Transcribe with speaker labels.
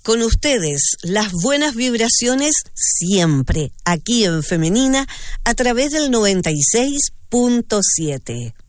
Speaker 1: Con ustedes, las buenas vibraciones siempre, aquí en Femenina, a través del 96.7.